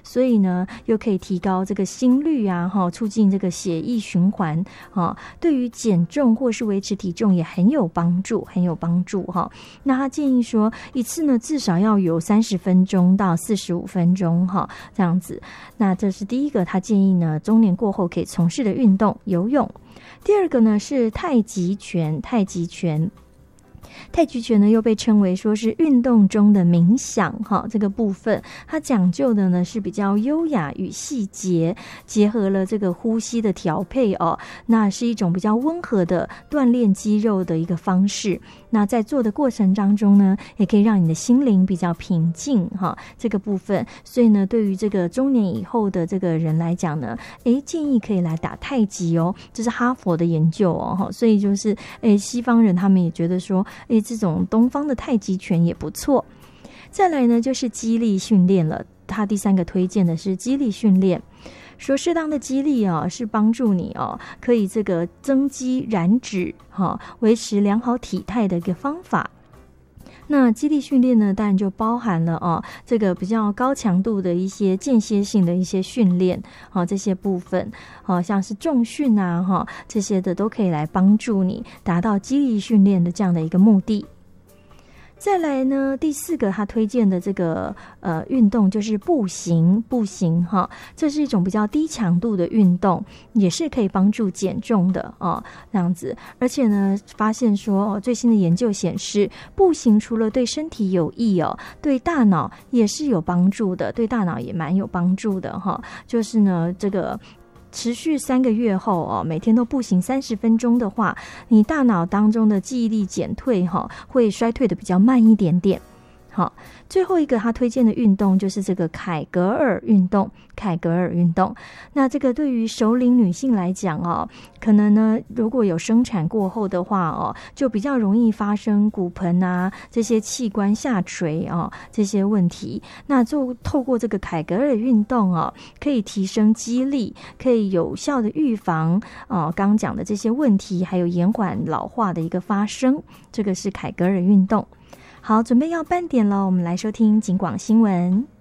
所以呢又可以提高这个心率啊，促进这个血液循环，对于减重或是维持体重也很有帮助，很有帮助哈。那他建议说一次呢至少要有30分钟到45分钟哈，这样子。那这是第一个，他建议呢中年过后可以从事的运动，游泳。第二个呢是太极拳，太极拳呢又被称为说是运动中的冥想哈，这个部分它讲究的呢是比较优雅与细节，结合了这个呼吸的调配哦，那是一种比较温和的锻炼肌肉的一个方式。那在做的过程当中呢，也可以让你的心灵比较平静哈，这个部分。所以呢，对于这个中年以后的这个人来讲呢，建议可以来打太极哦，这是哈佛的研究哦，所以就是西方人他们也觉得说，这种东方的太极拳也不错。再来呢，就是肌力训练了。他第三个推荐的是肌力训练，说适当的肌力是帮助你可以这个增肌燃脂维持良好体态的一个方法。那肌力训练呢，当然就包含了这个比较高强度的一些间歇性的一些训练这些部分像是重训啊这些的都可以来帮助你达到肌力训练的这样的一个目的。再来呢，第四个他推荐的这个运动就是步行哈，这是一种比较低强度的运动，也是可以帮助减重的这样子。而且呢，发现说最新的研究显示，步行除了对身体有益对大脑也是有帮助的，对大脑也蛮有帮助的哈。就是呢，这个持续3个月后每天都步行30分钟的话，你大脑当中的记忆力减退会衰退的比较慢一点点。好，最后一个他推荐的运动就是这个凯格尔运动。那这个对于熟龄女性来讲可能呢如果有生产过后的话就比较容易发生骨盆啊这些器官下垂这些问题。那就透过这个凯格尔运动可以提升肌力，可以有效的预防刚讲的这些问题，还有延缓老化的一个发生。这个是凯格尔运动。好，准备要半点了，我们来收听警广新闻。